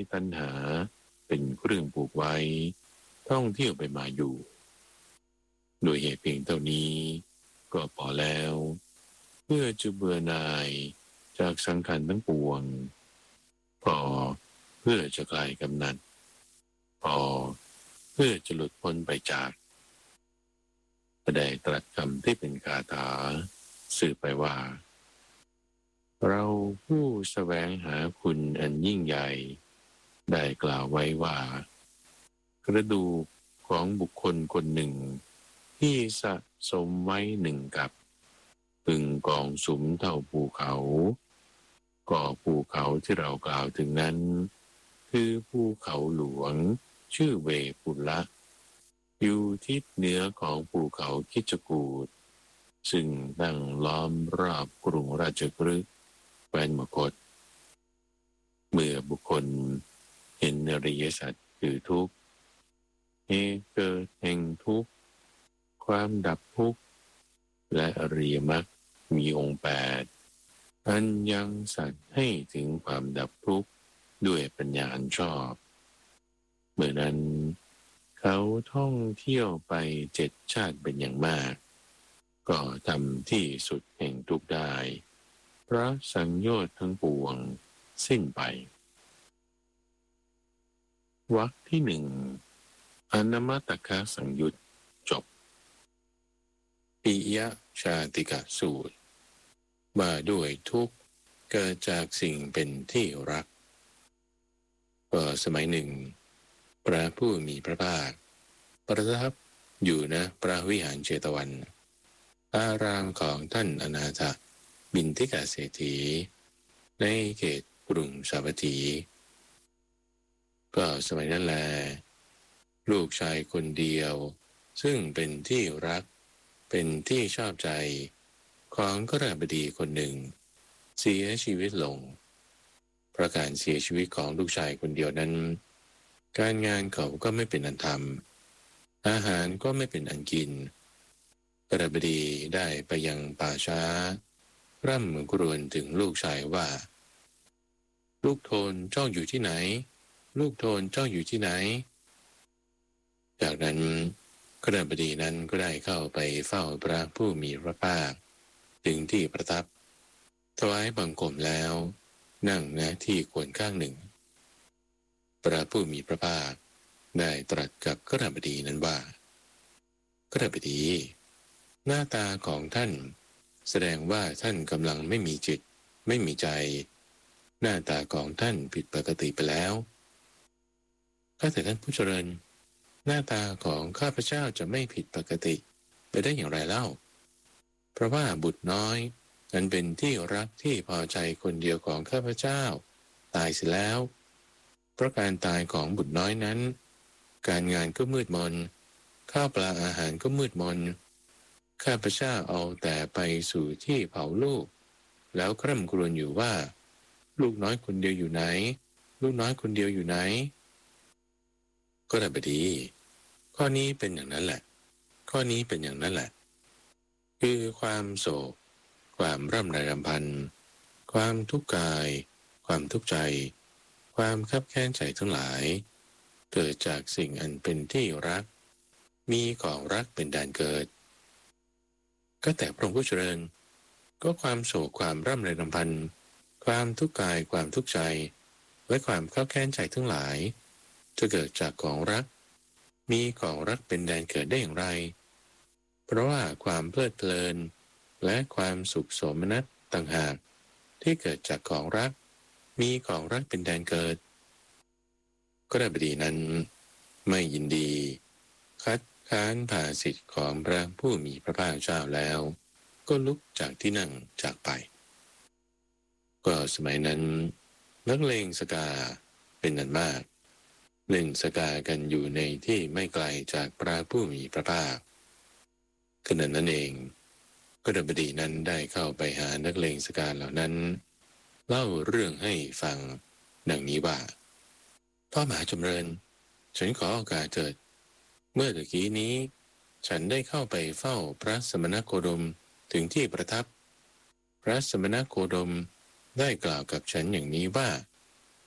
ตัณหาเป็นเครื่องผูกไว้ท่องเที่ยวไปมาอยู่โดยเหตุเพียงเท่านี้ก็พอแล้วเพื่อจะเบื่อหน่ายจากสังขารทั้งปวงพอเพื่อจะคลายกำหนัดพอเพื่อจะหลุดพ้นไปจากได้ตรัสคำที่เป็นคาถาสื่อไปว่าเราผู้แสวงหาคุณอันยิ่งใหญ่ได้กล่าวไว้ว่ากระดูกของบุคคลคนหนึ่งที่สะสมไว้หนึ่งกับพึงกองสุมเท่าภูเขาก็ภูเขาที่เรากล่าวถึงนั้นคือภูเขาหลวงชื่อเวปุละอยู่ทิศเหนือของภูเขาคิชกูฏซึ่งตั้งล้อมรอบกรุงราชคฤห์แคว้นมคธเมื่อบุคคลเห็นอริยสัจคือทุกข์เหตุเกิดแห่งทุกข์ความดับทุกข์และอริยมรรคมีองค์8อันยังสัตว์ให้ถึงความดับทุกข์ด้วยปัญญาอันชอบเมื่อนั้นเขาท่องเที่ยวไป7 ชาติเป็นอย่างมากก็ทำที่สุดแห่งทุกข์ได้เพราะสังโยชน์ทั้งปวงสิ้นไปวรรคที่1อนามตกสังยุตจบปิยชาติกสูตรว่าด้วยทุกข์เกิดจากสิ่งเป็นที่รักก็สมัยหนึ่งพระผู้มีพระภาคประทับอยู่ณพระวิหารเชตวันอารามของท่านอนาถบิณฑิกเศรษฐีในเขตกรุงสาวัตถีก็สมัยนั้นแลลูกชายคนเดียวซึ่งเป็นที่รักเป็นที่ชอบใจของกฤหบดีคนหนึ่งเสียชีวิตลงประการเสียชีวิตของลูกชายคนเดียวนั้นการงานเขาก็ไม่เป็นอันทำอาหารก็ไม่เป็นอันกินกฤหบดีได้ไปยังป่าช้าร่ำครวญถึงลูกชายว่าลูกโทนเจ้าอยู่ที่ไหนลูกโทนเจ้าอยู่ที่ไหนจากนั้นกฤหบดีนั้นก็ได้เข้าไปเฝ้าพระผู้มีพระภาคถึงที่ประทับถวายบังคมแล้วนั่งณที่ควรข้างหนึ่งพระผู้มีพระภาคได้ตรัสกับกฤหบดีนั้นว่ากฤหบดีหน้าตาของท่านแสดงว่าท่านกำลังไม่มีจิตไม่มีใจหน้าตาของท่านผิดปกติไปแล้วข้าแต่ท่านผู้เจริญหน้าตาของข้าพเจ้าจะไม่ผิดปกติไปได้อย่างไรเล่าเพราะว่าบุตรน้อยนั้นเป็นที่รักที่พอใจคนเดียวของข้าพเจ้าตายเสียแล้วเพราะการตายของบุตรน้อยนั้นการงานก็มืดมนข้าวปลาอาหารก็มืดมนข้าพเจ้าเอาแต่ไปสู่ที่เผาลูกแล้วคร่ำครวญอยู่ว่าลูกน้อยคนเดียวอยู่ไหนลูกน้อยคนเดียวอยู่ไหนก็ได้บดีข้อนี้เป็นอย่างนั้นแหละข้อนี้เป็นอย่างนั้นแหละคือความโศกความร่ำไรรำพันความทุกข์กายความทุกข์ใจความคับแค้นใจทั้งหลายเกิดจากสิ่งอันเป็นที่รักมีของรักเป็นแดนเกิดก็แต่พระองค์ผู้เจริญก็ความโศกความร่ำไรรำพันความทุกข์กายความทุกข์ใจและความคับแค้นใจทั้งหลายจะเกิดจากของรักมีของรักเป็นแดนเกิดได้อย่างไรเพราะว่าความเพลิดเพลินและความสุขโสมนัสต่างหากที่เกิดจากของรักมีของรักเป็นแดนเกิดกฤหบดีนั้นไม่ยินดีคัดค้านภาสิทธิ์ของพระผู้มีพระภาคเจ้าแล้วก็ลุกจากที่นั่งจากไปก็สมัยนั้นนักเลงสกาเป็นอันมากเล่นสกากันอยู่ในที่ไม่ไกลจากพระผู้มีพระภาคขณะนั้นเองกฤหบดีนั้นได้เข้าไปหานักเลงสกาเหล่านั้นเล่าเรื่องให้ฟังดังนี้ว่าพ่อมหาจำเริญฉันขอโอกาสเถิดเมื่อตะกี้นี้ฉันได้เข้าไปเฝ้าพระสมณโคดมถึงที่ประทับพระสมณโคดมได้กล่าวกับฉันอย่างนี้ว่า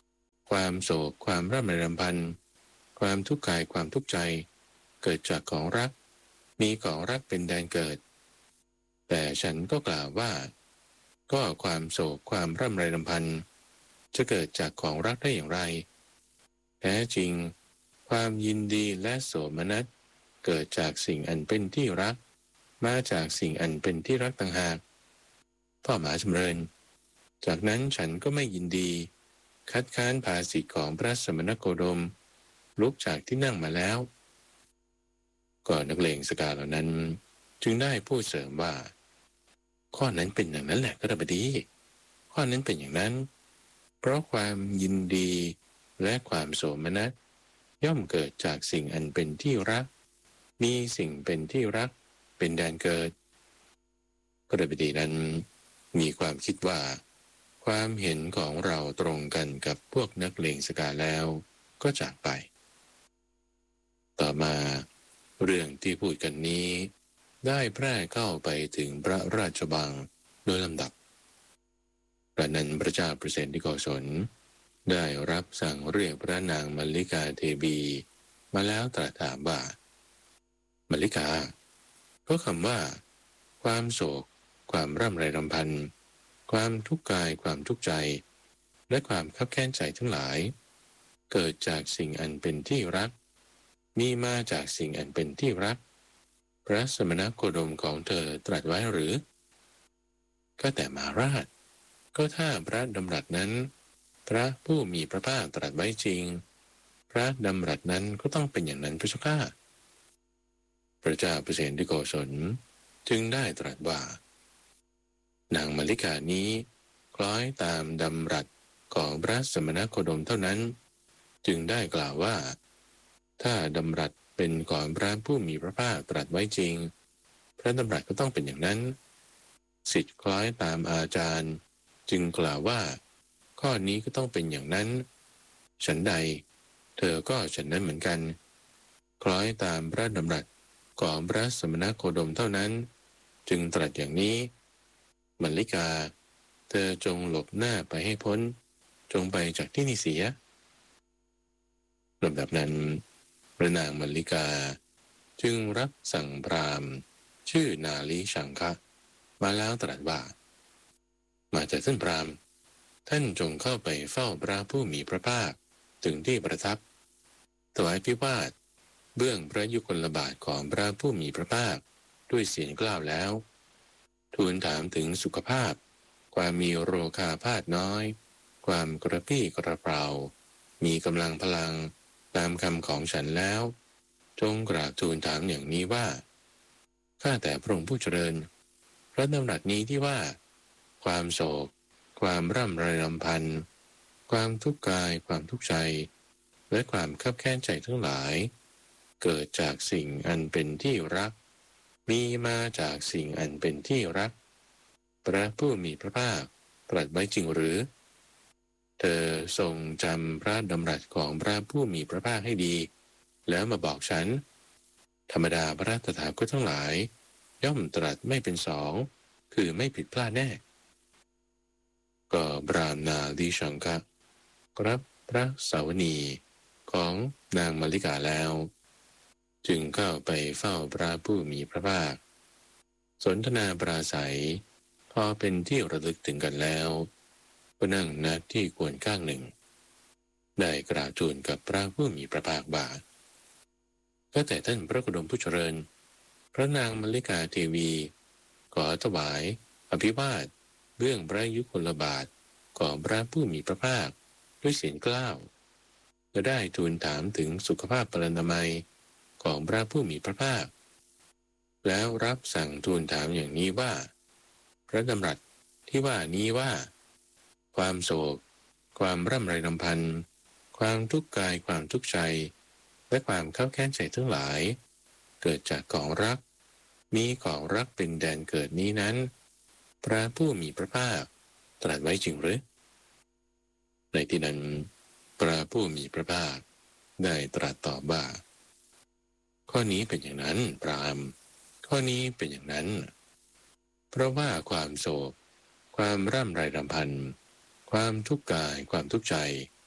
ความโศกความร่ำไรรำพันความทุกข์กายความทุกข์ใจเกิดจากของรักมีของรักเป็นแดนเกิดแต่ฉันก็กล่าวว่าก็ความโศกความร่ำไรรำพันจะเกิดจากของรักได้อย่างไรแท้จริงความยินดีและโสมนัสเกิดจากสิ่งอันเป็นที่รักมาจากสิ่งอันเป็นที่รักต่างหากพ่อหมาจำเริญจากนั้นฉันก็ไม่ยินดีคัดค้านภาษิตของพระสมณโคดมลุกจากที่นั่งมาแล้วก็นักเลงสกาเหล่านั้นจึงได้พูดเสริมว่าข้อนั้นเป็นอย่างนั้นแหละก็ได้บดีข้อนั้นเป็นอย่างนั้นเพราะความยินดีและความโสมนัสย่อมเกิดจากสิ่งอันเป็นที่รักมีสิ่งเป็นที่รักเป็นแดนเกิดก็ได้บดีนั้นมีความคิดว่าความเห็นของเราตรงกันกับพวกนักเลงสกาแล้วก็จากไปต่อมาเรื่องที่พูดกันนี้ได้แพร่เข้าไปถึงพระราชวังโดยลำดับพระนันพระเจ้าเปรตที่โกศลได้รับสั่งเรียกพระนางมัลลิกาเทวีมาแล้วตรัสถามว่ามัลลิกาก็คำว่าความโศกความร่ำไรรำพันความทุกข์กายความทุกข์ใจและความคับแค้นใจทั้งหลายเกิดจากสิ่งอันเป็นที่รักมีมาจากสิ่งอันเป็นที่รักพระสมณโคดมของเธอตรัสไว้หรือก็แต่มาราชก็ถ้าพระดำรัสนั้นพระผู้มีพระภาคตรัสไว้จริงพระดำรัสนั้นก็ต้องเป็นอย่างนั้นพระเจ้าข้าพระเจ้าเปรตที่โกศลจึงได้ตรัสว่านางมัลลิกานี้คล้อยตามดำรัสของพระสมณโคดมเท่านั้นจึงได้กล่าวว่าถ้าดำรัสเป็นก่อนพระผู้มีพระภาคตรัสไว้จริงพระดำรัสก็ต้องเป็นอย่างนั้นศิษย์คล้อยตามอาจารย์จึงกล่าวว่าข้อนี้ก็ต้องเป็นอย่างนั้นฉันใดเธอก็ฉันนั้นเหมือนกันคล้อยตามพระดำรัสของพระสมณโคดมเท่านั้นจึงตรัสอย่างนี้มัลลิกาเธอจงหลบหน้าไปให้พ้นจงไปจากที่นี่เสียลำดับนั้นพระนางมัลลิกาจึงรับสั่งพราหมณ์ชื่อนาลีชังคะมาแล้วตรัสว่ามาจากท่านพราหมณ์ท่านจงเข้าไปเฝ้าพระผู้มีพระภาคถึงที่ประทับถวายพิวาทเบื้องพระยุคลบาทของพระผู้มีพระภาคด้วยเสียงกล้าวแล้วทูลถามถึงสุขภาพความมีโรคาพาธน้อยความกระปี้กระเปร่ามีกำลังพลังตามคำของฉันแล้วจงกราบทูลถามอย่างนี้ว่าข้าแต่พระองค์ผู้เจริญพระดำรัสนี้ที่ว่าความโศกความร่ำไรรำพันความทุกข์กายความทุกข์ใจและความคับแค้นใจทั้งหลายเกิดจากสิ่งอันเป็นที่รักมีมาจากสิ่งอันเป็นที่รักพระผู้มีพระภาคตรัสไว้จริงหรือเธอทรงจำพระดำรัสของพระผู้มีพระภาคให้ดีแล้วมาบอกฉันธรรมดาพระตถาคตทั้งหลายย่อมตรัสไม่เป็นสองคือไม่ผิดพลาดแน่ก็พราหมณ์นาลีชังคะรับพระสาวนีของนางมัลลิกาแล้วจึงเข้าไปเฝ้าพระผู้มีพระภาคสนทนาปราศัยพอเป็นที่ระลึกถึงกันแล้วก็นั่งณที่ควรข้างหนึ่งได้กราบทูลกับพระผู้มีพระภาคว่าก็แต่ท่านพระโคดมผู้เจริญพระนางมัลลิกาเทวีขอถวายอภิวาทเบื้องพระยุคลบาทของพระผู้มีพระภาคด้วยเสียงกล้าวและได้ทูลถามถึงสุขภาพปรณามัยของพระผู้มีพระภาคแล้วรับสั่งทูลถามอย่างนี้ว่าพระดำรัสที่ว่านี้ว่าความโศกความร่ำไรรำพันความทุกข์กายความทุกข์ใจและความคับแค้นใจทั้งหลายเกิดจากของรักมีของรักเป็นแดนเกิดนี้นั้นพระผู้มีพระภาคตรัสไว้จริงหรือในที่นั้นพระผู้มีพระภาคได้ตรัสตอบว่าข้อนี้เป็นอย่างนั้นพราหมณ์ข้อนี้เป็นอย่างนั้นเพราะว่าความโศกความร่ำไรรำพันความทุกข์กายความทุกข์ใจ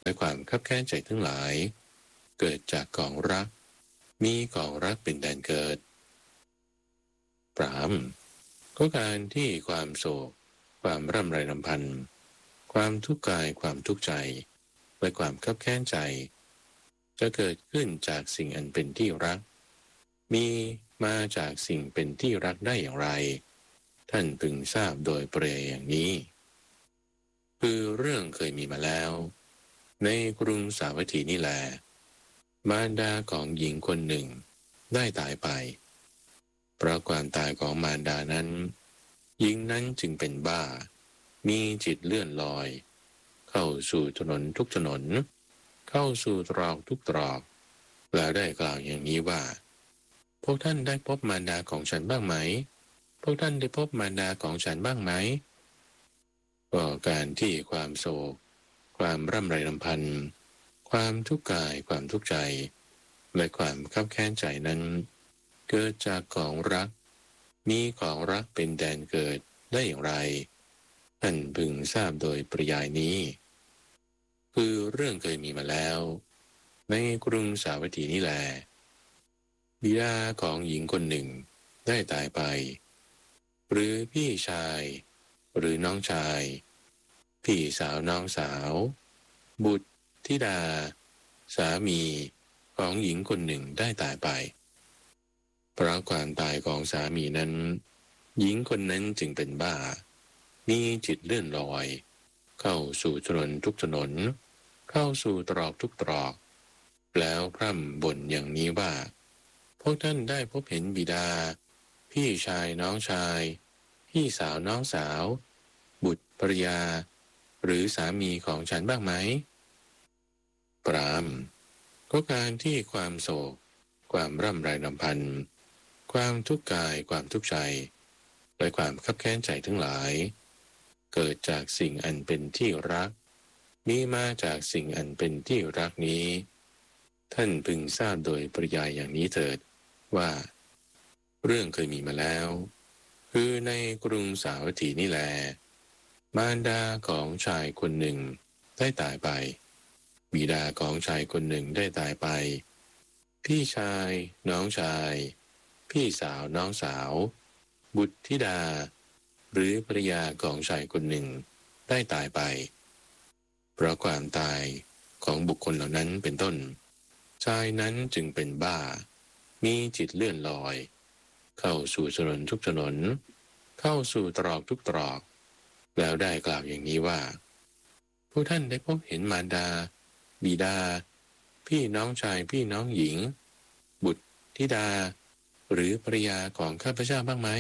และความคับแค้นใจทั้งหลายเกิดจากกองรักมีกองรักเป็นแดนเกิดปรามก็การที่ความโศกความร่ำไรรำพันความทุกข์กายความทุกข์ใจและความคับแค้นใจจะเกิดขึ้นจากสิ่งอันเป็นที่รักมีมาจากสิ่งเป็นที่รักได้อย่างไรท่านพึงทราบโดยเปรยอย่างนี้คือเรื่องเคยมีมาแล้วในกรุงสาวัตถีนี่แหละมารดาของหญิงคนหนึ่งได้ตายไปเพราะความตายของมารดานั้นหญิงนั้นจึงเป็นบ้ามีจิตเลื่อนลอยเข้าสู่ถนนทุกถนนเข้าสู่ตรอกทุกตรอกแล้วได้กล่าวอย่างนี้ว่าพวกท่านได้พบมารดาของฉันบ้างไหมพวกท่านได้พบมารดาของฉันบ้างไหมก็การที่ความโศกความร่ำไรรำพันความทุกข์กายความทุกข์ใจและความคับแค้นใจนั้นเกิดจากของรักมีของรักเป็นแดนเกิดได้อย่างไรท่านพึงทราบโดยปริยายนี้คือเรื่องเคยมีมาแล้วในกรุงสาวัตถีนี่แลบิดาของหญิงคนหนึ่งได้ตายไปหรือพี่ชายหรือน้องชายพี่สาวน้องสาวบุตรธิดาสามีของหญิงคนหนึ่งได้ตายไปเพราะความตายของสามีนั้นหญิงคนนั้นจึงเป็นบ้ามีจิตเลื่อนลอยเข้าสู่ถนนทุกถนนเข้าสู่ตรอกทุกตรอกแล้วพร่ำบ่นอย่างนี้ว่าพวกท่านได้พบเห็นบิดาพี่ชายน้องชายพี่สาวน้องสาวบุตรภรรยาหรือสามีของฉันบ้างไหมปรามก็การที่ความโศกความร่ำไรรำพันความทุกข์กายความทุกข์ใจและความคับแค้นใจทั้งหลายเกิดจากสิ่งอันเป็นที่รักมีมาจากสิ่งอันเป็นที่รักนี้ท่านพึงทราบโดยปริยายอย่างนี้เถิดว่าเรื่องเคยมีมาแล้วคือในกรุงสาวัตถีนี่แลมารดาของชายคนหนึ่งได้ตายไปบิดาของชายคนหนึ่งได้ตายไปพี่ชายน้องชายพี่สาวน้องสาวบุตรธิดาหรือภรรยาของชายคนหนึ่งได้ตายไปเพราะความตายของบุคคลเหล่านั้นเป็นต้นชายนั้นจึงเป็นบ้ามีจิตเลื่อนลอยเข้าสู่ถนนทุกถนนเข้าสู่ตรอกทุกตรอกแล้วได้กล่าวอย่างนี้ว่าพวกท่านได้พบเห็นมารดาบิดาพี่น้องชายพี่น้องหญิงบุตรธิดาหรือภรรยาของข้าพเจ้าบ้างไหม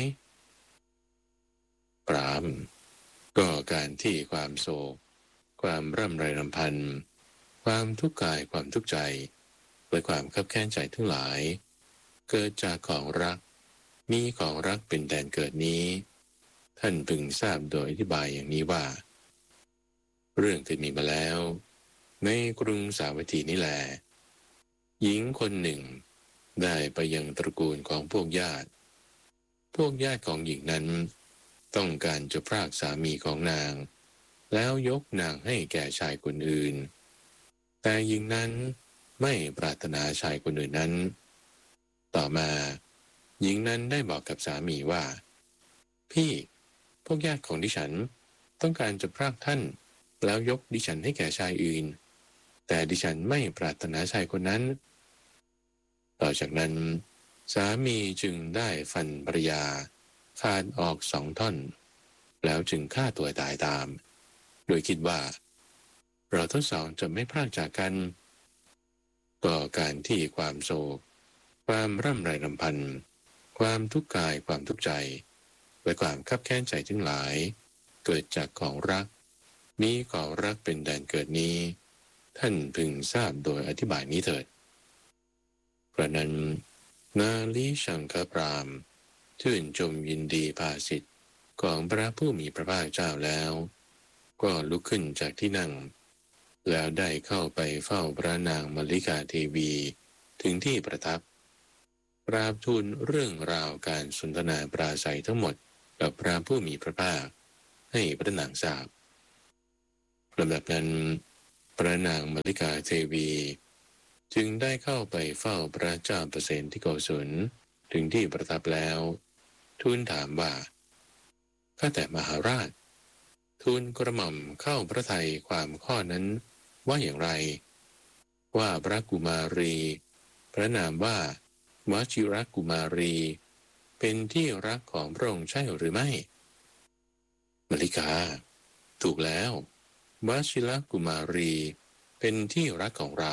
ปรามก็การที่ความโศกความร่ำไรรำพันความทุกข์กายความทุกข์ใจและความคับแค้นใจทั้งหลายเกิดจากของรักมีของรักเป็นแดนเกิดนี้ท่านพึงทราบโดยอธิบายอย่างนี้ว่าเรื่องเคยมีมาแล้วในกรุงสาวัตถีนี่แหละหญิงคนหนึ่งได้ไปยังตระกูลของพวกญาติของหญิงนั้นต้องการจะพรากสามีของนางแล้วยกนางให้แก่ชายคนอื่นแต่หญิงนั้นไม่ปรารถนาชายคนอื่นนั้นต่อมาหญิงนั้นได้บอกกับสามีว่าพี่พวกญาติของดิฉันต้องการจะพรากท่านแล้วยกดิฉันให้แก่ชายอื่นแต่ดิฉันไม่ปรารถนาชายคนนั้นต่อจากนั้นสามีจึงได้ฟันภรรยาขาดออก2 ท่อนแล้วจึงฆ่าตัวตายตามโดยคิดว่าเราทั้งสองจะไม่พรากจากกันก็การที่ความโศกความร่ำไรรำพันความทุกข์กายความทุกข์ใจและความคับแค้นใจทั้งหลายเกิดจากของรักมีของรักเป็นแดนเกิดนี้ท่านพึงทราบโดยอธิบายนี้เถิดเพราะนั้นนาลีชังคพรามชื่นชมยินดีภาสิทธิ์ของพระผู้มีพระภาคเจ้าแล้วก็ลุกขึ้นจากที่นั่งแล้วได้เข้าไปเฝ้าพระนางมลิกาเทวีถึงที่ประทับกราบทูลเรื่องราวการสนทนาปราศัยทั้งหมดกับพระผู้มีพระภาคให้พระนางทราบลำดับนั้นพระนางมลิกาเทวีจึงได้เข้าไปเฝ้าพระเจ้าประเสนที่โกศลถึงที่ประทับแล้วทูลถามว่าข้าแต่มหาราชทูลกระหม่อมเข้าพระทัยความข้อนั้นว่าอย่างไรว่าพระกุมารีพระนามว่าวชิรกุมารีเป็นที่รักของพระองค์ใช่หรือไม่มลิกาถูกแล้ววชิรกุมารีเป็นที่รักของเรา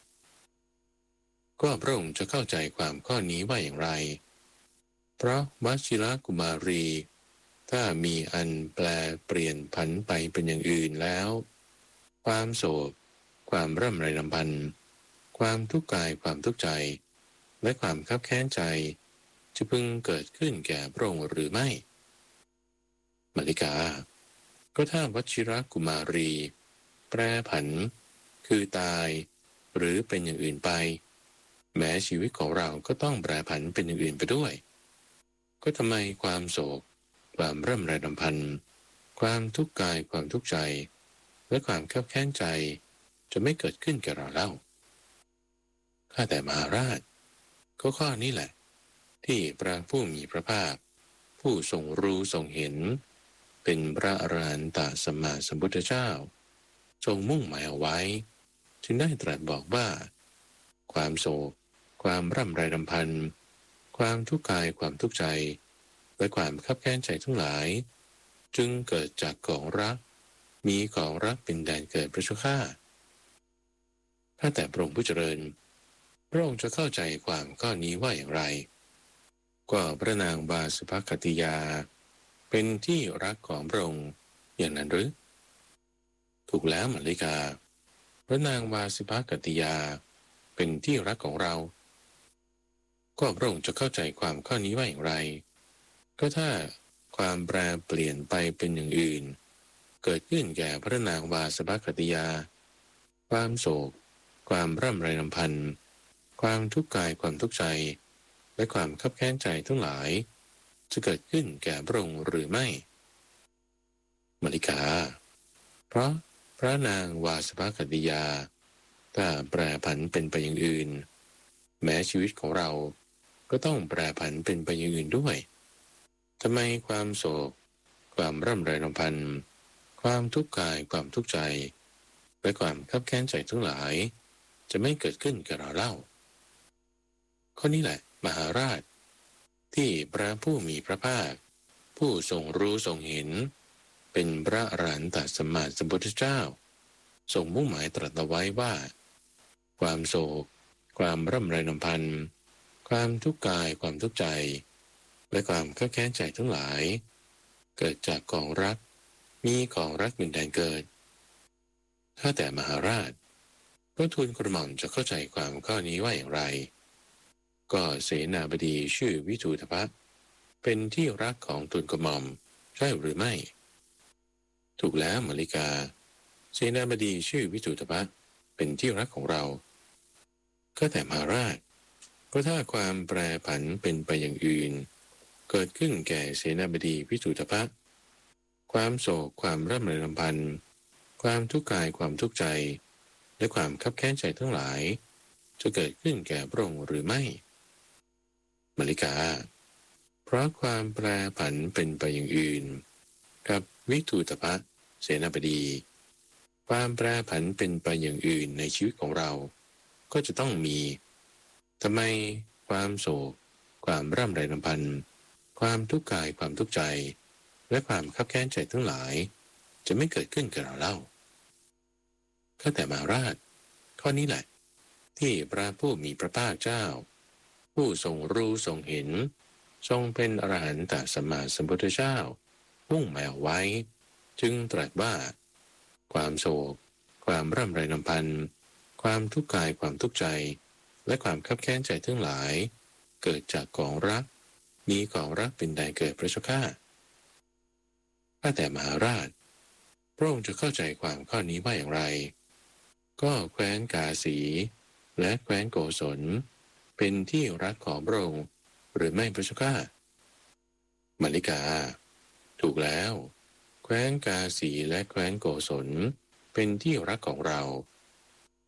ก็พระองค์จะเข้าใจความข้อนี้ว่าอย่างไรเพราะวชิรกุมารีถ้ามีอันแปลเปลี่ยนผันไปเป็นอย่างอื่นแล้วความโศกความร่ำไรรำพันความทุกข์กายความทุกข์ใจและความคับแค้นใจจะพึงเกิดขึ้นแก่พระองค์หรือไม่มลิกาก็ถ้าวชิรกุมารีแปรผันคือตายหรือเป็นอย่างอื่นไปแม้ชีวิตของเราก็ต้องแปรผันเป็นอย่างอื่นไปด้วยก็ทำไมความโศกความร่ำไรรำพันความทุกข์กายความทุกข์ใจและความคับแค้นใจจะไม่เกิดขึ้นแก่เราเล่าข้าแต่มหาราชก็ข้อนี้แหละที่พระผู้มีพระภาคผู้ทรงรู้ทรงเห็นเป็นพระอรหันตสัมมาสัมพุทธเจ้าทรงมุ่งหมายเอาไว้จึงได้ตรัสบอกว่าความโศกความร่ำไรรำพันความทุกข์กายความทุกข์ใจและความคับแค้นใจทั้งหลายจึงเกิดจากของรักมีของรักเป็นแดนเกิดพระเจ้าข้าถ้าแต่พระองค์ผู้เจริญพระองค์จะเข้าใจความข้อนี้ว่าอย่างไรก็พระนางวาสภคติยาเป็นที่รักของพระองค์อย่างนั้นหรือถูกแล้วมลิกาพระนางวาสภคติยาเป็นที่รักของเราก็พระองค์จะเข้าใจความข้อนี้ว่าอย่างไรก็ถ้าความแปรเปลี่ยนไปเป็นอย่างอื่นเกิดขึ้นแก่พระนางวาสภคติยาความโศกความร่ำไรรำพันความทุกข์กายความทุกข์ใจและความคับแค้นใจทั้งหลายจะเกิดขึ้นแก่พระองค์หรือไม่มลิกาเพราะพระนางวาสภคติยาถ้าแปรผันเป็นไปอย่างอื่นแม้ชีวิตของเราก็ต้องแปรผันเป็นไปอย่างอื่นด้วยทำไมความโศกความร่ำไรรำพันความทุกข์กายความทุกข์ใจและความคับแค้นใจทั้งหลายจะไม่เกิดขึ้นกับเราเล่าข้อนี้แหละมหาราชที่พระผู้มีพระภาคผู้ทรงรู้ทรงเห็นเป็นพระอรหันตสัมมาสัมพุทธเจ้าทรงมุ่งหมายตรัสเอาไว้ว่าความโศกความร่ำไรรำพันความทุกข์กายความทุกข์ใจและความคับแค้นใจทั้งหลายเกิดจากกองรักมีกองรักเป็นแดนเกิดถ้าแต่มหาราชก็ทูลกระหม่อมจะเข้าใจความข้อนี้ว่าอย่างไรก็เสนาบดีชื่อวิทูธพะเป็นที่รักของทูลกระหม่อมใช่หรือไม่ถูกแล้วมลิกาเสนาบดีชื่อวิทูธพะเป็นที่รักของเราก็แต่มหาราชก็ถ้าความแปรผันเป็นไปอย่างอื่นเกิดขึ้นแก่เสนาบดีวิทูธพะความโศกความร่ำไรรำพันความทุกข์กายความทุกข์ใจและความคับแค้นใจทั้งหลายจะเกิดขึ้นแก่พระองค์หรือไม่มลิกาเพราะความแปรผันเป็นไปอย่างอื่นกับวิทูธพะเสนาบดีความแปรผันเป็นไปอย่างอื่นในชีวิตของเราก็จะต้องมีทำไมความโศกความร่ำไรรำพันความทุกข์กายความทุกข์ใจและความคับแค้นใจทั้งหลายจะไม่เกิดขึ้นกับเราเล่าข้าแต่มหาราชข้อนี้แหละที่พระผู้มีพระภาคเจ้าผู้ทรงรู้ทรงเห็นทรงเป็นอรหันตสัมมาสัมพุทธเจ้ามุ่งหมายเอาไว้จึงตรัสว่าความโศกความร่ำไรรำพันความทุกข์กายความทุกข์ใจและความคับแค้นใจทั้งหลายเกิดจากกองรักมีกองรักเป็นแดนเกิดพระเจ้าข้าข้าแต่มหาราชพระองค์จะเข้าใจความข้อนี้ว่าอย่างไรก็แคว้นกาสีและแคว้นโกศลเป็นที่รักของพระองค์หรือไม่พระเจ้าข้ามลิกาถูกแล้วแคว้นกาสีและแคว้นโกศลเป็นที่รักของเรา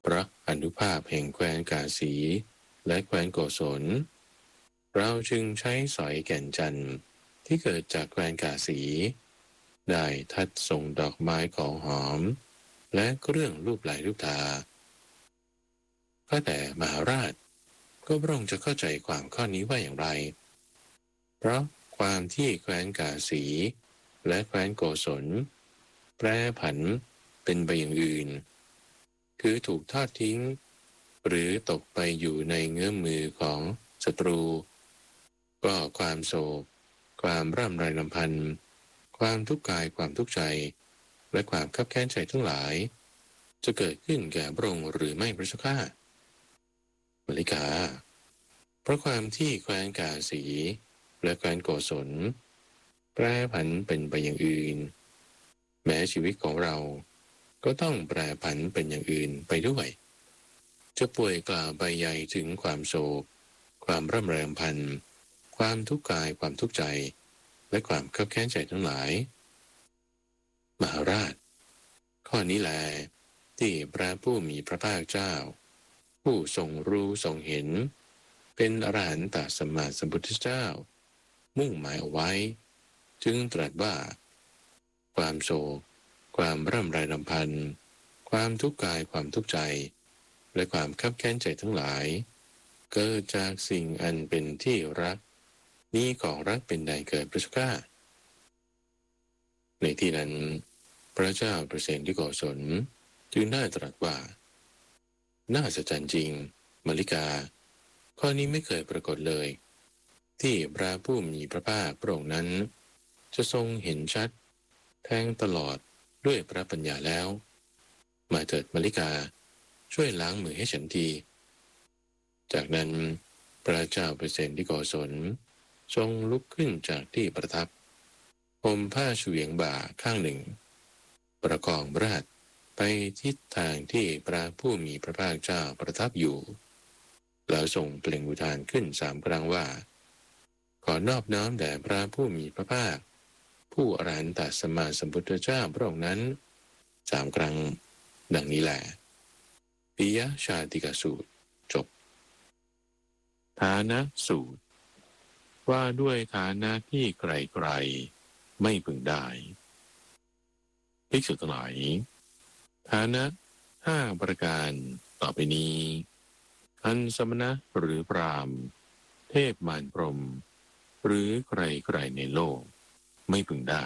ระอนุภาพแห่งแคว้นกาสีและแคว้นโกศลเราจึงใช้สอยแก่นจันทร์ที่เกิดจากแคว้นกาสีได้ทัดส่งดอกไม้ของหอมและเครื่องรูปลายรูปตาก็แต่มหาราชก็พระองค์จะเข้าใจความข้อนี้ว่าอย่างไรเพราะความที่แคว้นกาสีและแคว้นโกศลแปรผันเป็นไปอย่างอื่นคือถูกทอดทิ้งหรือตกไปอยู่ในเงื้อมมือของศัตรูก็ความโศกความร่ำไรรำพันความทุกข์กายความทุกข์ใจและความคับแค้นใจทั้งหลายจะเกิดขึ้นแก่พระองค์หรือไม่พระเจ้าข้ามลิกาเพราะความที่แคว้นกาสีและแคว้นโกศลแปรผันเป็นไปอย่างอื่นแม้ชีวิตของเราก็ต้องแปรผันเป็นอย่างอื่นไปด้วยจะป่วยกล่าวไปใหญ่ถึงความโศกความร่ำไรรำพันความทุกข์กายความทุกข์ใจและความคับแค้นใจทั้งหลายมหาราชข้อนี้แลที่พระผู้มีพระภาคเจ้าผู้ทรงรู้ทรงเห็นเป็นอรหันตสัมมาสัมพุทธเจ้ามุ่งหมายเอาไว้จึงตรัสว่าความโศกความร่ำไรรำพันความทุกข์กายความทุกข์ใจและความคับแค้นใจทั้งหลายเกิดจากสิ่งอันเป็นที่รักนี้ของรักเป็นใดเกิดพระเจ้าข้าในที่นั้นพระเจ้าประเสนที่โกศลจึงได้ตรัสว่าน่าสะใจจริงมลิกาข้อนี้ไม่เคยปรากฏเลยที่พระผู้มีพระภาคพระองค์นั้นจะทรงเห็นชัดแทงตลอดด้วยพระปัญญาแล้วมาเถิดมลิกาช่วยล้างมือให้ฉันทีจากนั้นพระเจ้าประเสนที่โกศลทรงลุกขึ้นจากที่ประทับห่มผ้าเฉวียงบ่าข้างหนึ่งประคองพระหัตถ์ไปทิศทางที่พระผู้มีพระภาคเจ้าประทับอยู่แล้วส่งเปล่งอุทานขึ้น3 ครั้งว่าขอนอบน้อมแด่พระผู้มีพระภาคผู้อรหันตสัมมาสัมพุทธเจ้าพระองค์นั้น3 ครั้งดังนี้แหละปิยชาติกสูตรจบฐานะสูตรว่าด้วยฐานะที่ไกลๆไม่พึงได้ภิกษุทั้งหลายฐานะ5 ประการต่อไปนี้อันสมณะหรือพราหมณ์เทพมารพรหมหรือใครๆในโลกไม่พึงได้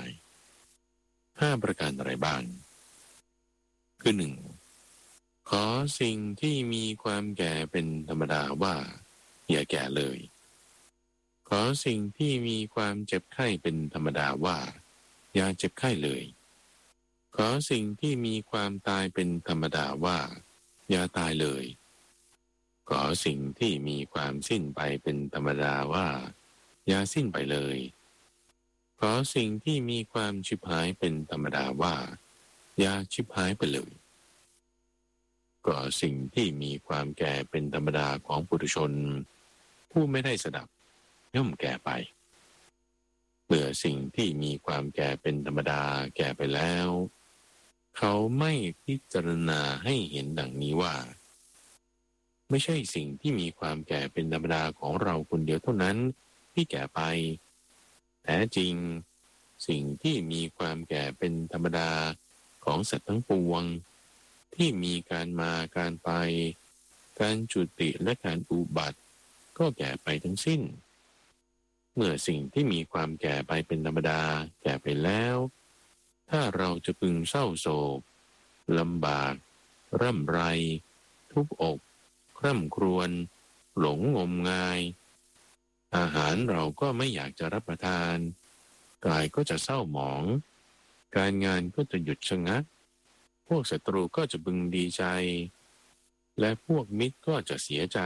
5 ประการอะไรบ้างคือ1ขอสิ่งที่มีความแก่เป็นธรรมดาว่าอย่าแก่เลยขอสิ่งที่มีความเจ็บไข้เป็นธรรมดาว่าอย่าเจ็บไข้เลยขอสิ่งที่มีความตายเป็นธรรมดาว่าอย่าตายเลยขอสิ่งที่มีความสิ้นไปเป็นธรรมดาว่าอย่าสิ้นไปเลยขอสิ่งที่มีความฉิบหายเป็นธรรมดาว่าอย่าฉิบหายไปเลยก็สิ่งที่มีความแก่เป็นธรรมดาของปุถุชนผู้ไม่ได้สดับย่อมแก่ไปเมื่อสิ่งที่มีความแก่เป็นธรรมดาแก่ไปแล้วเขาไม่พิจารณาให้เห็นดังนี้ว่าไม่ใช่สิ่งที่มีความแก่เป็นธรรมดาของเราคนเดียวเท่านั้นที่แก่ไปแท้จริงสิ่งที่มีความแก่เป็นธรรมดาของสัตว์ทั้งปวงที่มีการมาการไปการจุติและการอุบัติก็แก่ไปทั้งสิ้นเมื่อสิ่งที่มีความแก่ไปเป็นธรรมดาแก่ไปแล้วถ้าเราจะพึงเศร้าโศกลำบากร่ำไรทุบอกคร่ำครวญหลงงมงายอาหารเราก็ไม่อยากจะรับประทานกายก็จะเศร้าหมองการงานก็จะหยุดชะงักพวกศัตรูก็จะพึงดีใจและพวกมิตรก็จะเสียใจ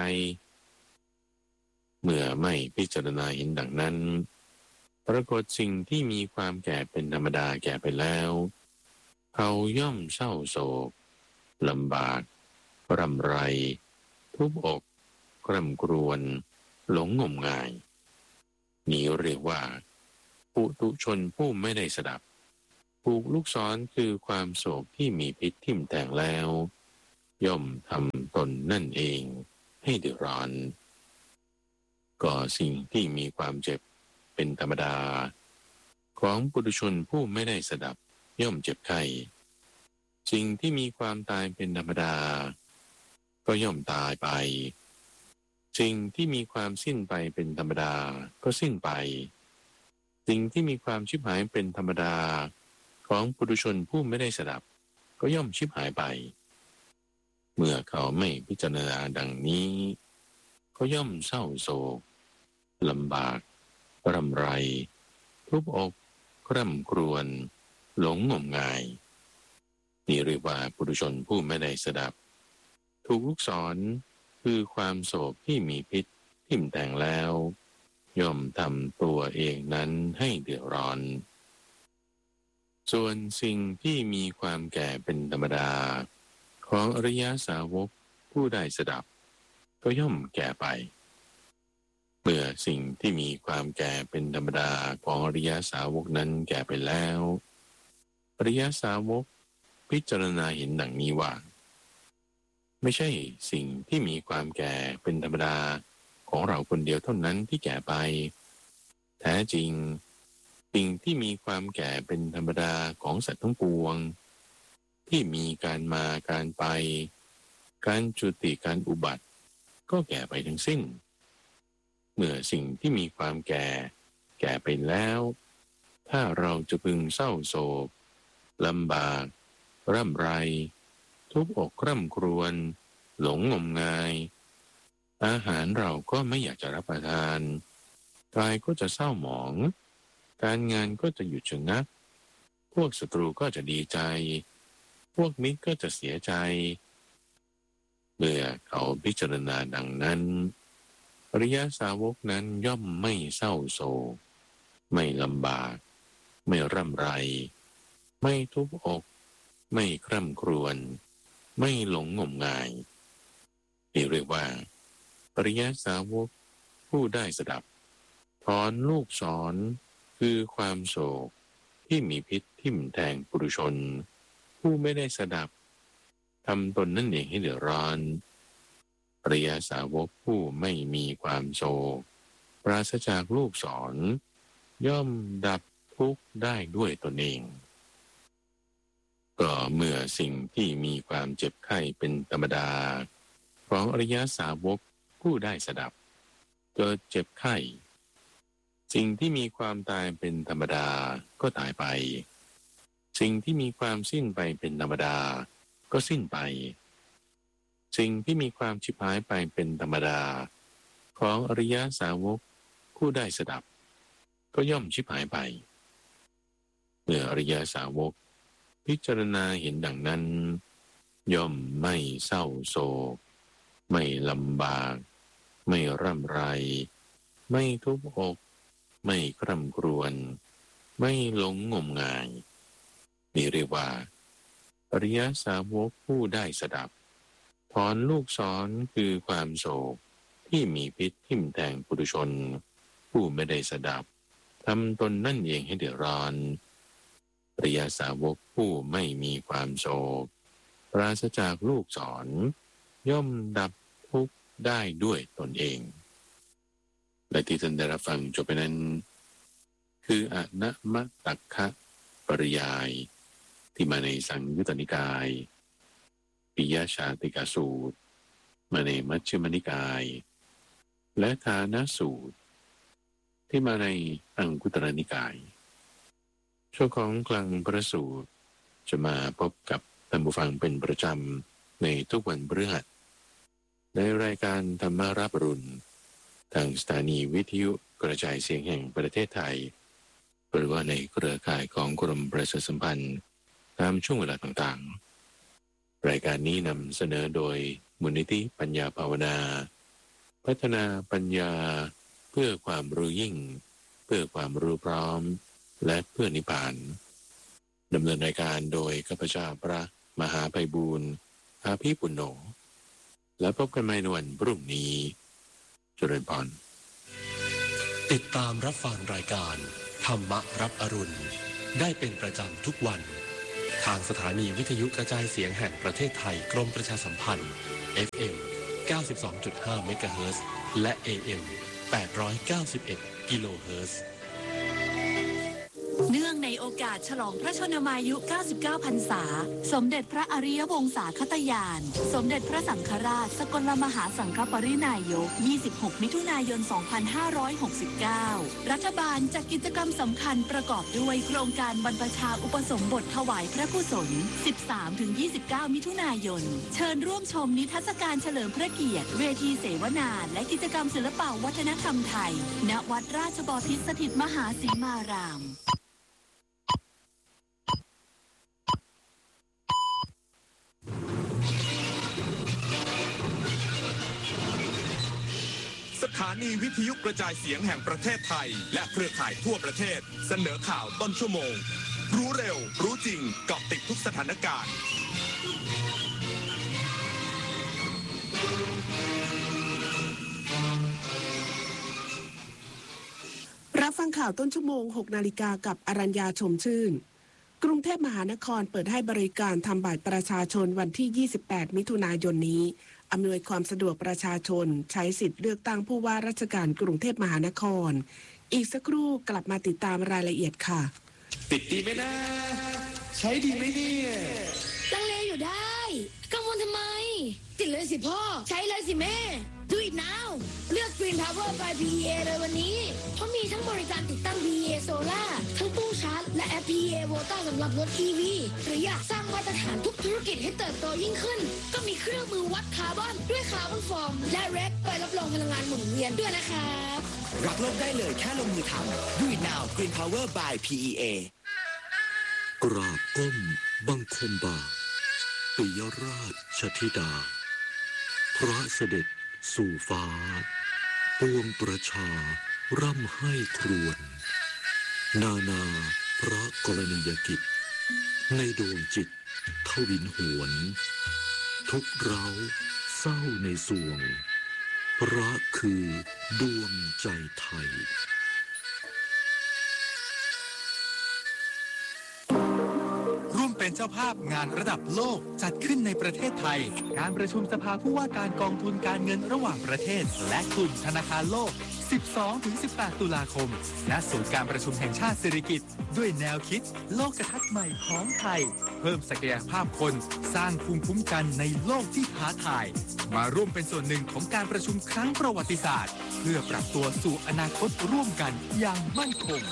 เมื่อไม่พิจารณาเห็นดังนั้นปรากฏสิ่งที่มีความแก่เป็นธรรมดาแก่ไปแล้วเขาย่อมเศร้าโศกลำบากรำไรทุบอกคร่ำครวญหลงงมงายนี้เรียกว่าปุถุชนผู้ไม่ได้สดับผูกลูกศรคือความโศกที่มีพิษทิ่มแทงแล้วย่อมทำตนนั่นเองให้เดือดร้อนก็สิ่งที่มีความเจ็บเป็นธรรมดาของปุถุชนผู้ไม่ได้สดับย่อมเจ็บไข้สิ่งที่มีความตายเป็นธรรมดาก็ย่อมตายไปสิ่งที่มีความสิ้นไปเป็นธรรมดาก็สิ้นไปสิ่งที่มีความชิบหายเป็นธรรมดาของปุถุชนผู้ไม่ได้สดับก็ย่อมชิบหายไปเมื่อเขาไม่พิจารณาดังนี้ก็ย่อมเศร้าโศกลำบากรำไรทุบอกคร่ำครวญหลงงมงายนี่เรียกว่าปุถุชนผู้ไม่ได้สดับถูกลูกศรคือความโศกที่มีพิษทิ่มแทงแล้วย่อมทำตัวเองนั้นให้เดือดร้อนส่วนสิ่งที่มีความแก่เป็นธรรมดาของอริยสาวกผู้ได้สดับก็ย่อมแก่ไปเมื่อสิ่งที่มีความแก่เป็นธรรมดาของอริยสาวกนั้นแก่ไปแล้วอริยสาวกพิจารณาเห็นดังนี้ว่าไม่ใช่สิ่งที่มีความแก่เป็นธรรมดาของเราคนเดียวเท่านั้นที่แก่ไปแท้จริงสิ่งที่มีความแก่เป็นธรรมดาของสัตว์ทั้งปวงที่มีการมาการไปการจุติการอุบัติก็แก่ไปทั้งสิ้นเมื่อสิ่งที่มีความแก่ไปแล้วถ้าเราจะพึงเศร้าโศกลำบากร่ำไรทุกอกคร่ำครวญหลงงมงายอาหารเราก็ไม่อยากจะรับประทานกายก็จะเศร้าหมองการงานก็จะหยุดชะงักพวกศัตรูก็จะดีใจพวกมิตรก็จะเสียใจเมื่อเขาพิจารณาดังนั้นอริยสาวกนั้นย่อมไม่เศร้าโศกไม่ลำบากไม่ร่ำไรไม่ทุบอกไม่คร่ำครวญไม่หลงงมงายนี่เรียกว่าอริยสาวกผู้ได้สดับถอนลูกศรคือความโศกที่มีพิษทิ่มแทงปุถุชนผู้ไม่ได้สดับทำตนนั่นเองให้เดือดร้อนอริยสาวกผู้ไม่มีความโศกปราศจากลูกศรย่อมดับทุกข์ได้ด้วยตนเองก็เมื่อสิ่งที่มีความเจ็บไข้เป็นธรรมดาของอริยสาวกผู้ได้สดับเกิดเจ็บไข้สิ่งที่มีความตายเป็นธรรมดาก็ตายไปสิ่งที่มีความสิ้นไปเป็นธรรมดาก็สิ้นไปสิ่งที่มีความชิบหายไปเป็นธรรมดาของอริยสาวกผู้ได้สดับก็ย่อมชิบหายไปเมื่ออริยสาวกพิจารณาเห็นดังนั้นย่อมไม่เศร้าโศกไม่ลำบากไม่ร่ำไรไม่ทุบอกไม่คร่ำครวญไม่หลงงมงายนี่เรียกว่าอริยสาวกผู้ได้สดับถอนลูกศรคือความโศกที่มีพิษทิ่มแทงปุถุชนผู้ไม่ได้สดับทำตนนั่นเองให้เดือดร้อนอริยสาวกผู้ไม่มีความโศกปราศจากลูกศรย่อมดับทุกข์ได้ด้วยตนเองและที่ท่านได้รับฟังจบไปนั้นคืออนะมะตักคะปริยายที่มาในสังยุตตนิกายปิยชาติกสูตรมาในมัชฌิมนิกายและฐานสูตรที่มาในอังคุตรนิกายช่วงของกลางพระสูตรจะมาพบกับท่านผู้ฟังเป็นประจำในทุกวันพฤหัสในรายการธรรมารับอรุณทางสถานีวิทยุกระจายเสียงแห่งประเทศไทยหรือว่าในเครือข่ายของกรมประชาสัมพันธ์ตามช่วงเวลาต่างๆรายการนี้นำเสนอโดยมูลนิธิปัญญาภาวนาพัฒนาปัญญาเพื่อความรู้ยิ่งเพื่อความรู้พร้อมและเพื่อนิพพานดำเนินรายการโดยข้าพเจ้าพระมหาไพบูลย์อาภีปุณโญแล้วพบกันใหม่ในวันพรุ่งนี้เจริญพรติดตามรับฟังรายการธรรมรับอรุณได้เป็นประจำทุกวันทางสถานีวิทยุกระจายเสียงแห่งประเทศไทยกรมประชาสัมพันธ์ FM 92.5 เมกะเฮิรตซ์และ AM 891 กิโลเฮิรตซ์เนื่องในโอกาสฉลองพระชนมายุ 99 พรรษา สมเด็จพระอริยวงศาคตยาน สมเด็จพระสังฆราชสกลมหาสังฆปรินายก 26 มิถุนายน 2569 รัฐบาลจัดกิจกรรมสำคัญประกอบด้วยโครงการบรรพชาอุปสมบทถวายพระกุศล 13-29 มิถุนายน เชิญร่วมชมนิทรรศการเฉลิมพระเกียรติเวทีเสวนาและกิจกรรมศิลปวัฒนธรรมไทย ณ วัดราชบพิตรสถิตมหาสีมารามสถานีวิทยุกระจายเสียงแห่งประเทศไทยและเครือข่ายทั่วประเทศเสนอข่าวต้นชั่วโมงรู้เร็วรู้จริงเกาะติดทุกสถานการณ์รับฟังข่าวต้นชั่วโมง 6 นาฬิกากับอรัญญาชมชื่นกรุงเทพมหานครเปิดให้บริการทำบัตรประชาชนวันที่ 28 มิถุนายนนี้อำนวยความสะดวกประชาชนใช้สิทธิ์เลือกตั้งผู้ว่าราชการกรุงเทพมหานครอีกสักครู่กลับมาติดตามรายละเอียดค่ะติดดีไหมนะใช้ดีไหมเนี่ยลังเลอยู่ได้กังวลทำไมติดเลยสิพ่อใช้เลยสิแม่ Do it now เลือก Green Power by PEA เลยวันนี้เพราะมีทั้งบริการติดตั้ง PEA Solar ทั้งตู้ชาร์จและแอป PEA Volta สำหรับรถ EV หรืออยากสร้างมาตรฐานทุกธุรกิจให้เติบโตยิ่งขึ้นก็มีเครื่องมือวัดคาร์บอนด้วยคาร์บอนฟอร์มและเรคใบรับรองพลังงานหมุนเวียนด้วยนะครับรักโลกได้เลยแค่ลงมือทำ Do it now Green Power by PEA กราบก้มบังคมบาทปิยราชธิดาพระเสด็จสู่ฟ้าปวงประชาร่ำให้ครวญนานาพระกรณียกิจในดวงจิตทวินหวนทุกเราเศร้าในสวงพระคือดวงใจไทยเป็นเจ้าภาพงานระดับโลกจัดขึ้นในประเทศไทยการประชุมสภาผู้ว่าการกองทุนการเงินระหว่างประเทศและกลุ่มธนาคารโลก 12-18 ตุลาคมณศูนย์การประชุมแห่งชาติสิริกิติ์ด้วยแนวคิดโลกทัศน์ใหม่ของไทยเพิ่มศักยภาพคนสร้างภูมิคุ้มกันในโลกที่ท้าทายมาร่วมเป็นส่วนหนึ่งของการประชุมครั้งประวัติศาสตร์เพื่อปรับตัวสู่อนาคตร่วมกันอย่างมั่นคง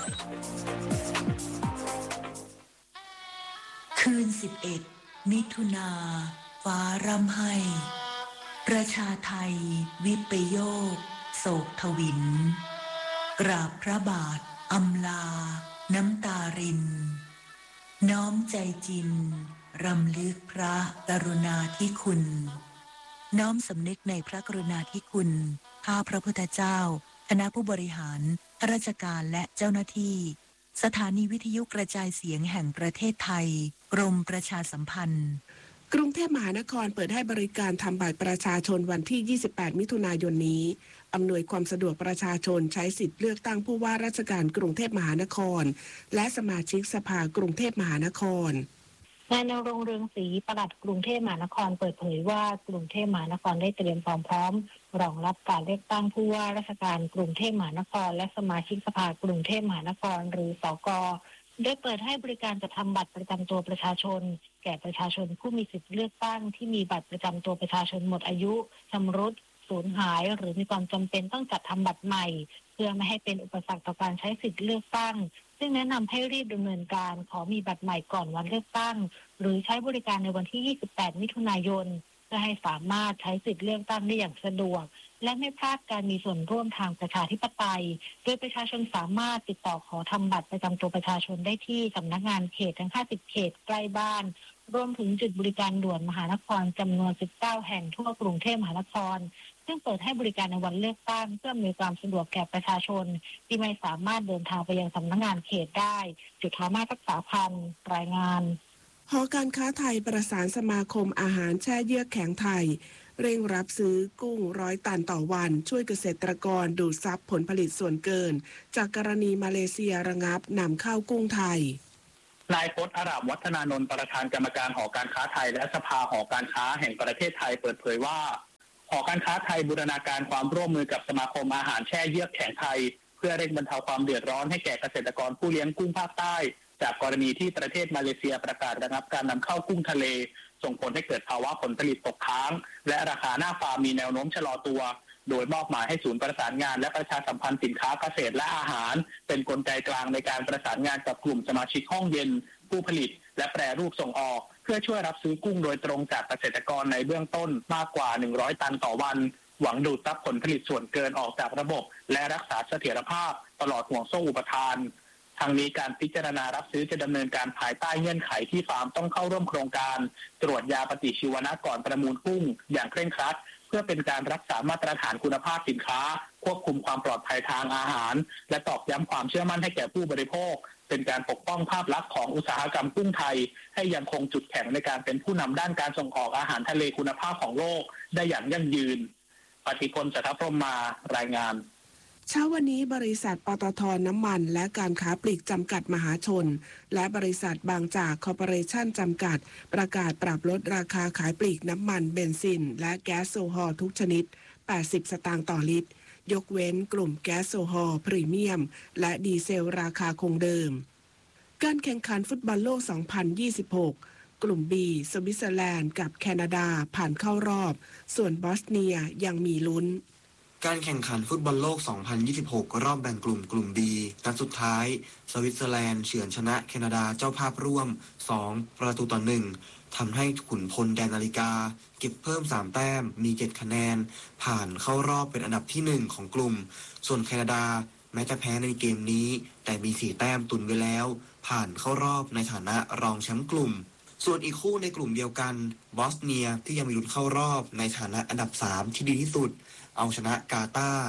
คืน 11 มิถุนาฟ้าร่ำไห้ประชาไทยวิปโยคโศกทวินกราบพระบาทอำลาน้ำตารินน้อมใจจริงรำลึกพระกรุณาธิคุณน้อมสำนึกในพระกรุณาธิคุณข้าพระพุทธเจ้าคณะผู้บริหารข้าราชการและเจ้าหน้าที่สถานีวิทยุกระจายเสียงแห่งประเทศไทยกรมประชาสัมพันธ์กรุงเทพมหานครเปิดให้บริการทำบัตรประชาชนวันที่ 28 มิถุนายนนี้อำนวยความสะดวกประชาชนใช้สิทธิ์เลือกตั้งผู้ว่าราชการกรุงเทพมหานครและสมาชิกสภากรุงเทพมหานครนายณรงค์เรืองศรีปลัดกรุงเทพมหานครเปิดเผยว่ากรุงเทพมหานครได้เตรียมความพร้อมรองรับการเลือกตั้งผู้ว่าราชการกรุงเทพมหานครและสมาชิกสภากรุงเทพมหานครหรือสก.ได้เปิดให้บริการจัดทำบัตรประจำตัวประชาชนแก่ประชาชนผู้มีสิทธิเลือกตั้งที่มีบัตรประจำตัวประชาชนหมดอายุชำรุดสูญหายหรือมีความจำเป็นต้องจัดทำบัตรใหม่เพื่อไม่ให้เป็นอุปสรรคต่อการใช้สิทธิเลือกตั้งซึ่งแนะนำให้รีบดำเนินการขอมีบัตรใหม่ก่อนวันเลือกตั้งหรือใช้บริการในวันที่ 28 มิถุนายนเพื่อให้สามารถใช้สิทธิเลือกตั้งได้อย่างสะดวกและไม่พลาดการมีส่วนร่วมทางประชาธิปไตยโดยประชาชนสามารถติดต่อขอทำบัตรประจำตัวประชาชนได้ที่สำนักงานเขตทั้ง 50 เขตใกล้บ้านรวมถึงจุดบริการด่วนมหานครจำนวน 19 แห่งทั่วกรุงเทพมหานครซึ่งเปิดให้บริการในวันเลือกตั้งเพื่อมีความสะดวกแก่ประชาชนที่ไม่สามารถเดินทางไปยังสำนักงานเขตได้จุฬามารักษาพันธ์รายงานหอการค้าไทยประสานสมาคมอาหารแช่เยือกแข็งไทยเร่งรับซื้อกุ้ง100 ตันต่อวันช่วยเกษตรกรดูดซับผลผลิตส่วนเกินจากกรณีมาเลเซียระงับนำเข้ากุ้งไทยนายพจน์อาราบวัฒนานนท์ประธานกรรมการหอการค้าไทยและสภาหอการค้าแห่งประเทศไทยเปิดเผยว่าหอการค้าไทยบูรณาการความร่วมมือกับสมาคมอาหารแช่เยือกแข็งไทยเพื่อเร่งบรรเทาความเดือดร้อนให้แก่เกษตรกรผู้เลี้ยงกุ้งภาคใต้จากกรณีที่ประเทศมาเลเซียประกาศระงับการนำเข้ากุ้งทะเลส่งผลให้เกิดภาวะผลผลิตตกค้างและราคาหน้าฟาร์มมีแนวโน้มชะลอตัวโดยมอบหมายให้ศูนย์ประสานงานและประชาสัมพันธ์สินค้าเกษตรและอาหารเป็นกลไกกลางในการประสานงานกับกลุ่มสมาชิกห้องเย็นผู้ผลิตและแปรรูปส่งออกเพื่อช่วยรับซื้อกุ้งโดยตรงจากเกษตรกรในเบื้องต้นมากกว่า100ตันต่อวันหวังดูดซับผลผลิตส่วนเกินออกจากระบบและรักษาเสถียรภาพตลอดห่วงโซ่อุปทานทางนี้การพิจารณารับซื้อจะดำเนินการภายใต้เงื่อนไขที่ฟาร์มต้องเข้าร่วมโครงการตรวจยาปฏิชีวนะก่อนประมูลกุ้งอย่างเคร่งครัดเพื่อเป็นการรักษามาตรฐานคุณภาพสินค้าควบคุมความปลอดภัยทางอาหารและตอกย้ำความเชื่อมั่นให้แก่ผู้บริโภคเป็นการปกป้องภาพลักษณ์ของอุตสาหกรรมกุ้งไทยให้ยังคงจุดแข็งในการเป็นผู้นำด้านการส่งออกอาหารทะเลคุณภาพของโลกได้อย่างยั่งยืนปฏิพล สัทธพรหมมารายงานเช้าวันนี้บริษัทปตท.น้ำมันและการค้าปลีกจำกัดมหาชนและบริษัทบางจากคอร์ปอเรชั่นจำกัดประกาศปรับลดราคาขายปลีกน้ำมันเบนซินและแก๊สโซฮอลทุกชนิด80 สตางค์ต่อลิตรยกเว้นกลุ่มแก๊สโซฮอลพรีเมียมและดีเซลราคาคงเดิมการแข่งขันฟุตบอลโลก 2026 กลุ่ม B สวิตเซอร์แลนด์กับแคนาดาผ่านเข้ารอบส่วนบอสเนียยังมีลุ้นการแข่งขันฟุตบอลโลก 2026 รอบแบ่งกลุ่ม B นัดสุดท้ายสวิตเซอร์แลนด์เฉือนชนะแคนาดาเจ้าภาพร่วม2-1ทำให้ขุนพลแดนนาฬิกาเก็บเพิ่ม3แต้มมี7คะแนนผ่านเข้ารอบเป็นอันดับที่1ของกลุ่มส่วนแคนาดาแม้จะแพ้ในเกมนี้แต่มี4แต้มตุนไว้แล้วผ่านเข้ารอบในฐานะรองแชมป์กลุ่มส่วนอีกคู่ในกลุ่มเดียวกันบอสเนียที่ยังมีลุ้นเข้ารอบในฐานะอันดับ3ที่ดีที่สุดเอาชนะกาตาร์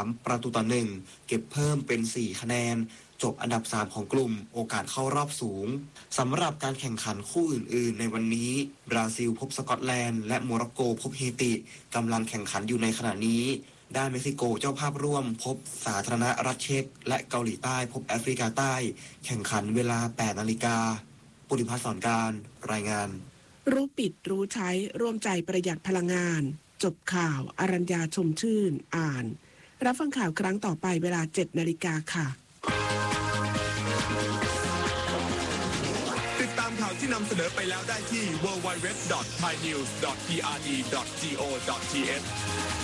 3-1เก็บเพิ่มเป็น4คะแนนจบอันดับ3ของกลุ่มโอกาสเข้ารอบสูงสำหรับการแข่งขันคู่อื่นๆในวันนี้บราซิลพบสกอตแลนด์และโมร็อกโกพบเฮติกำลังแข่งขันอยู่ในขณะนี้ด้านเม็กซิโกเจ้าภาพร่วมพบสาธารณรัฐเช็กและเกาหลีใต้พบแอฟริกาใต้แข่งขันเวลา 8 นาฬิกาปุริพัฒน์ สอนการรายงานรู้ปิดรู้ใช้ร่วมใจประหยัดพลังงานจบข่าวอรัญญาชมชื่นอ่านรับฟังข่าวครั้งต่อไปเวลา 7 นาฬิกาค่ะติดตามข่าวที่นำเสนอไปแล้วได้ที่ www.thainews.pre.go.th